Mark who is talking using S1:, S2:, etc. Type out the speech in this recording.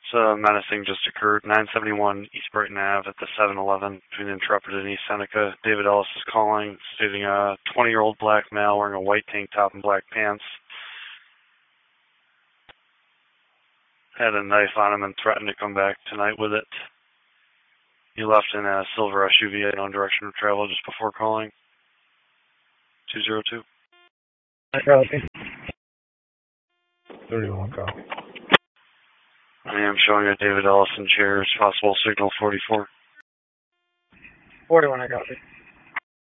S1: So menacing just occurred, 971 East Brighton Ave at the 7-Eleven between Intrepid and East Seneca. David Ellis is calling, stating a 20-year-old black male wearing a white tank top and black pants had a knife on him and threatened to come back tonight with it. He left in a silver SUV at no direction of travel just before calling. 202.
S2: Copy. 31 copy.
S1: I am showing a David Ellison chairs, possible signal 44.
S2: 41, I copy.